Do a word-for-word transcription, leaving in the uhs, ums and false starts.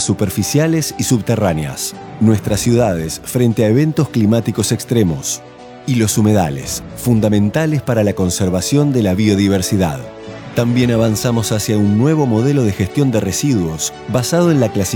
superficiales y subterráneas, nuestras ciudades frente a eventos climáticos extremos y los humedales, fundamentales para la conservación de la biodiversidad. También avanzamos hacia un nuevo modelo de gestión de residuos basado en la clasificación